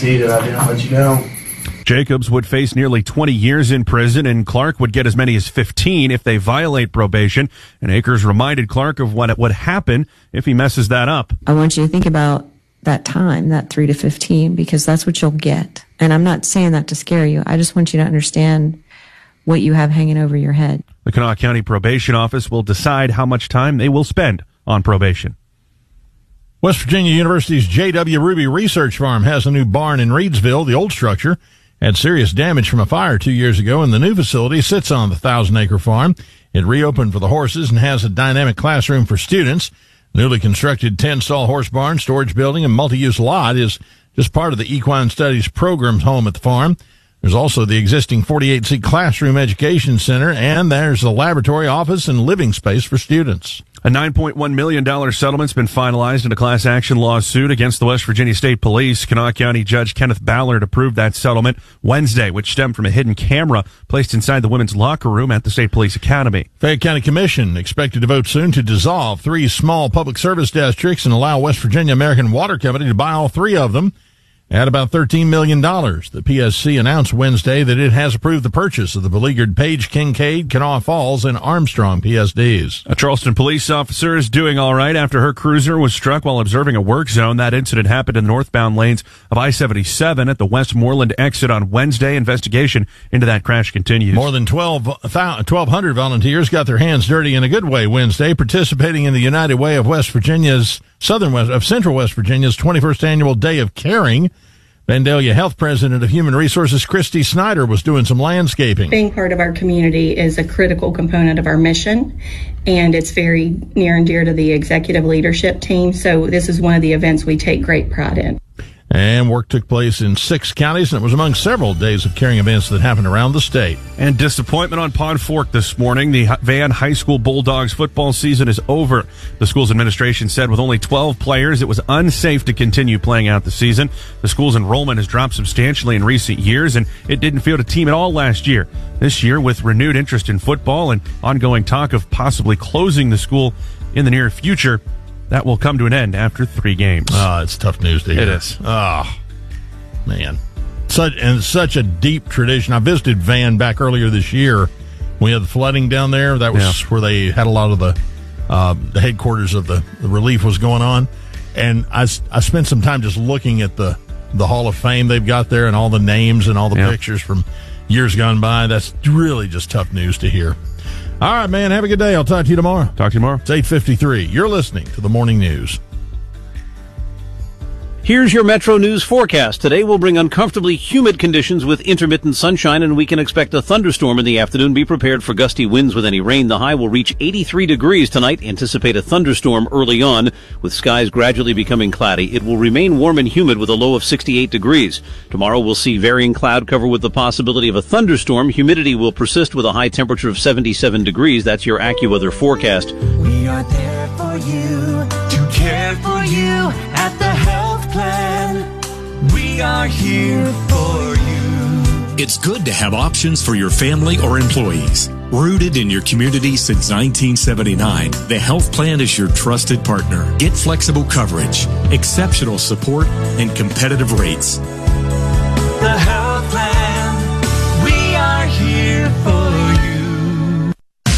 see that I didn't let you down. Jacobs would face nearly 20 years in prison, and Clark would get as many as 15 if they violate probation. And Akers reminded Clark of what would happen if he messes that up. I want you to think about that time, that 3 to 15, because that's what you'll get. And I'm not saying that to scare you. I just want you to understand what you have hanging over your head. The Kanawha County Probation Office will decide how much time they will spend on probation. West Virginia University's J.W. Ruby Research Farm has a new barn in Reedsville. The old structure had serious damage from a fire 2 years ago, and the new facility sits on the 1,000-acre farm. It reopened for the horses and has a dynamic classroom for students. Newly constructed 10-stall horse barn, storage building, and multi-use lot is just part of the Equine Studies program's home at the farm. There's also the existing 48-seat classroom education center, and there's a laboratory, office, and living space for students. A $9.1 million settlement's been finalized in a class action lawsuit against the West Virginia State Police. Kanawha County Judge Kenneth Ballard approved that settlement Wednesday, which stemmed from a hidden camera placed inside the women's locker room at the State Police Academy. Fayette County Commission expected to vote soon to dissolve 3 small public service districts and allow West Virginia American Water Company to buy all 3 of them at about $13 million. The PSC announced Wednesday that it has approved the purchase of the beleaguered Page, Kincaid, Kanawha Falls, and Armstrong PSDs. A Charleston police officer is doing all right after her cruiser was struck while observing a work zone. That incident happened in the northbound lanes of I-77 at the Westmoreland exit on Wednesday. Investigation into that crash continues. More than 1,200 volunteers got their hands dirty in a good way Wednesday, participating in the United Way of Central West Virginia's 21st annual Day of Caring. Vandalia Health President of Human Resources, Christy Snyder, was doing some landscaping. Being part of our community is a critical component of our mission, and it's very near and dear to the executive leadership team. So this is one of the events we take great pride in. And work took place in 6 counties, and it was among several days of caring events that happened around the state. And disappointment on Pond Fork this morning. The Van High School Bulldogs football season is over. The school's administration said with only 12 players, it was unsafe to continue playing out the season. The school's enrollment has dropped substantially in recent years, and it didn't field a team at all last year. This year, with renewed interest in football and ongoing talk of possibly closing the school in the near future, that will come to an end after 3 games. It's tough news to hear. It is. Man. Such a deep tradition. I visited Van back earlier this year. We had the flooding down there. That was where they had a lot of the headquarters of the relief was going on. And I spent some time just looking at the Hall of Fame they've got there and all the names and all the pictures from years gone by. That's really just tough news to hear. All right, man. Have a good day. I'll talk to you tomorrow. Talk to you tomorrow. It's 8:53. You're listening to the Morning News. Here's your Metro News forecast. Today will bring uncomfortably humid conditions with intermittent sunshine, and we can expect a thunderstorm in the afternoon. Be prepared for gusty winds with any rain. The high will reach 83 degrees tonight. Anticipate a thunderstorm early on, with skies gradually becoming cloudy. It will remain warm and humid with a low of 68 degrees. Tomorrow we'll see varying cloud cover with the possibility of a thunderstorm. Humidity will persist with a high temperature of 77 degrees. That's your AccuWeather forecast. We are there for you, to care for you at the Health Plan. We are here for you. It's good to have options for your family or employees. Rooted in your community since 1979, the Health Plan is your trusted partner. Get flexible coverage, exceptional support, and competitive rates. The Health Plan. We are here for you.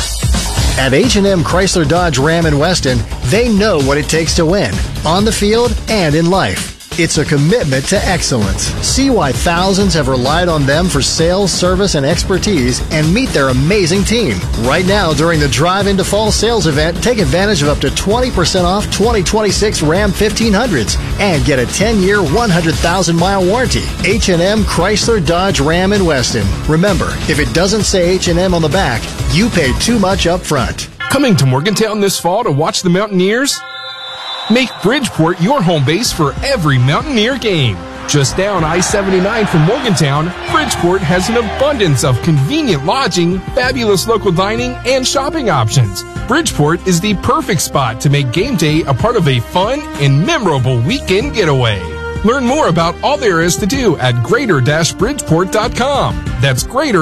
At H&M Chrysler Dodge Ram in Weston, they know what it takes to win, on the field and in life. It's a commitment to excellence. See why thousands have relied on them for sales, service, and expertise, and meet their amazing team. Right now, during the Drive into Fall sales event, take advantage of up to 20% off 2026 Ram 1500s and get a 10-year, 100,000-mile warranty. H&M Chrysler Dodge Ram in Weston. Remember, if it doesn't say H&M on the back, you paid too much up front. Coming to Morgantown this fall to watch the Mountaineers? Make Bridgeport your home base for every Mountaineer game. Just down I-79 from Morgantown, Bridgeport has an abundance of convenient lodging, fabulous local dining, and shopping options. Bridgeport is the perfect spot to make game day a part of a fun and memorable weekend getaway. Learn more about all there is to do at greater-bridgeport.com. That's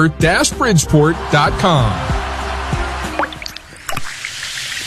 greater-bridgeport.com.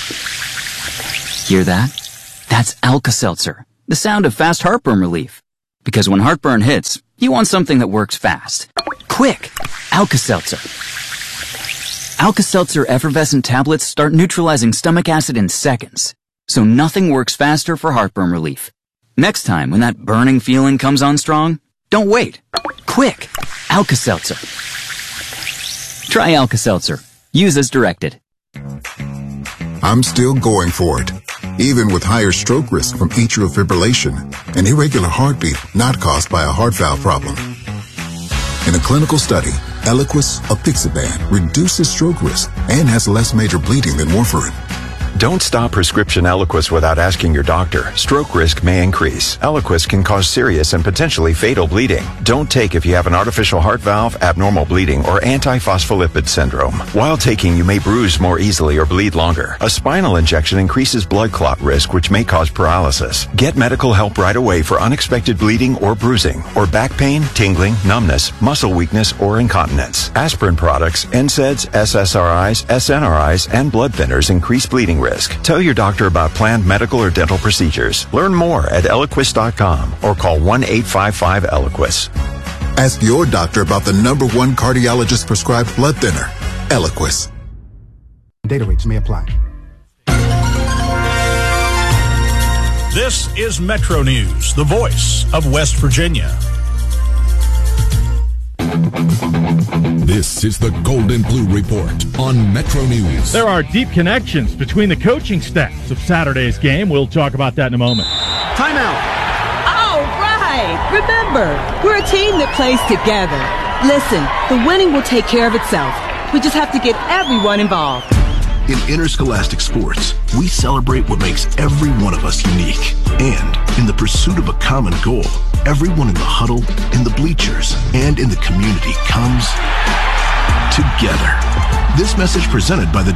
Hear that? That's Alka-Seltzer, the sound of fast heartburn relief. Because when heartburn hits, you want something that works fast. Quick! Alka-Seltzer. Alka-Seltzer effervescent tablets start neutralizing stomach acid in seconds. So nothing works faster for heartburn relief. Next time, when that burning feeling comes on strong, don't wait. Quick! Alka-Seltzer. Try Alka-Seltzer. Use as directed. I'm still going for it, even with higher stroke risk from atrial fibrillation, an irregular heartbeat not caused by a heart valve problem. In a clinical study, Eliquis apixaban reduces stroke risk and has less major bleeding than warfarin. Don't stop prescription Eliquis without asking your doctor. Stroke risk may increase. Eliquis can cause serious and potentially fatal bleeding. Don't take if you have an artificial heart valve, abnormal bleeding, or antiphospholipid syndrome. While taking, you may bruise more easily or bleed longer. A spinal injection increases blood clot risk, which may cause paralysis. Get medical help right away for unexpected bleeding or bruising, or back pain, tingling, numbness, muscle weakness, or incontinence. Aspirin products, NSAIDs, SSRIs, SNRIs, and blood thinners increase bleeding risk. Tell your doctor about planned medical or dental procedures. Learn more at Eliquis.com or call 1-855-ELIQUIS. Ask your doctor about the #1 cardiologist prescribed blood thinner, Eliquis. Data rates may apply. This is Metro News, the voice of West Virginia. This is the Golden Blue Report on Metro News. There are deep connections between the coaching staffs of Saturday's game. We'll talk about that in a moment. Timeout. All right. Remember, we're a team that plays together. Listen, the winning will take care of itself. We just have to get everyone involved. In interscholastic sports, we celebrate what makes every one of us unique. And in the pursuit of a common goal, everyone in the huddle, in the bleachers, and in the community comes together. This message presented by the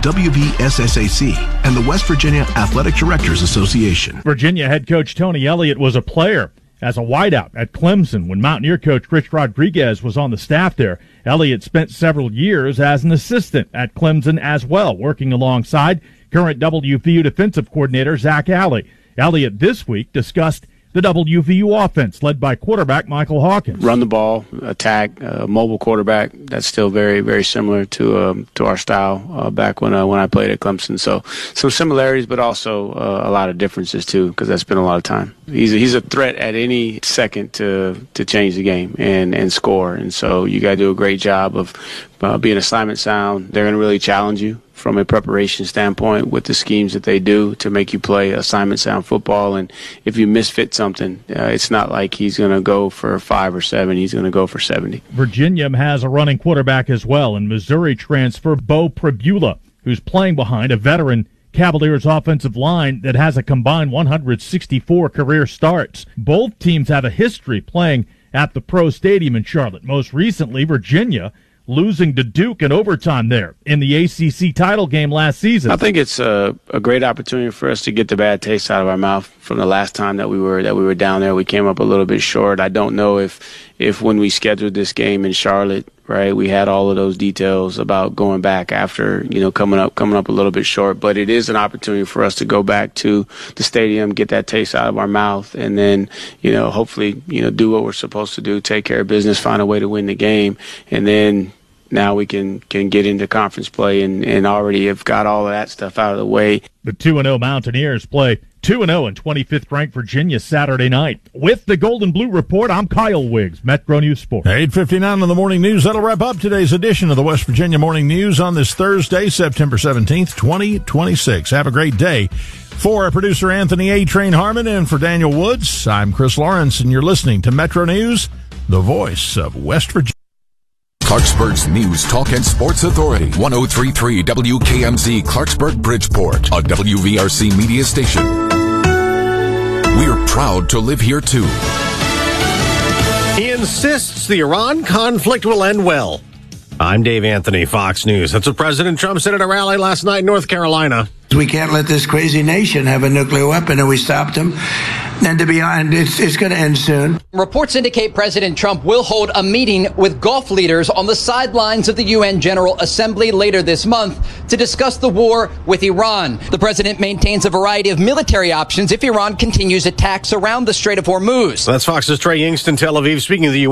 WVSSAC and the West Virginia Athletic Directors Association. Virginia head coach Tony Elliott was a player as a wideout at Clemson when Mountaineer coach Rich Rodriguez was on the staff there. Elliott spent several years as an assistant at Clemson as well, working alongside current WVU defensive coordinator Zach Alley. Elliott this week discussed the WVU offense led by quarterback Michael Hawkins. Run the ball, attack, mobile quarterback. That's still very, very similar to our style back when I played at Clemson. So some similarities, but also a lot of differences too, because that's been a lot of time. He's a threat at any second to change the game and score. And so you got to do a great job of being assignment sound. They're going to really challenge you from a preparation standpoint with the schemes that they do to make you play assignment sound football. And if you misfit something, it's not like he's going to go for 5 or 7. He's going to go for 70. Virginia has a running quarterback as well, and Missouri transfer Bo Pribula, who's playing behind a veteran Cavaliers offensive line that has a combined 164 career starts. Both teams have a history playing at the Pro Stadium in Charlotte. Most recently, Virginia losing to Duke in overtime there in the ACC title game last season. I think it's a great opportunity for us to get the bad taste out of our mouth from the last time that we were down there. We came up a little bit short. I don't know if when we scheduled this game in Charlotte, right, we had all of those details about going back after, coming up a little bit short. But it is an opportunity for us to go back to the stadium, get that taste out of our mouth, and then, hopefully, do what we're supposed to do, take care of business, find a way to win the game, and then now we can get into conference play and already have got all of that stuff out of the way. The 2-0 Mountaineers play 2-0 in 25th-ranked Virginia Saturday night. With the Golden Blue Report, I'm Kyle Wiggs, Metro News Sports. 8:59 on the morning news. That'll wrap up today's edition of the West Virginia Morning News on this Thursday, September 17th, 2026. Have a great day. For our producer Anthony A. Train Harmon and for Daniel Woods, I'm Chris Lawrence, and you're listening to Metro News, the voice of West Virginia. Clarksburg's News, Talk, and Sports Authority. 103.3 WKMZ, Clarksburg, Bridgeport, a WVRC media station. We're proud to live here, too. He insists the Iran conflict will end well. I'm Dave Anthony, Fox News. That's what President Trump said at a rally last night in North Carolina. We can't let this crazy nation have a nuclear weapon, and we stopped them. And to be honest, it's going to end soon. Reports indicate President Trump will hold a meeting with Gulf leaders on the sidelines of the UN General Assembly later this month to discuss the war with Iran. The president maintains a variety of military options if Iran continues attacks around the Strait of Hormuz. That's Fox's Trey Yingston, Tel Aviv. Speaking of the UN.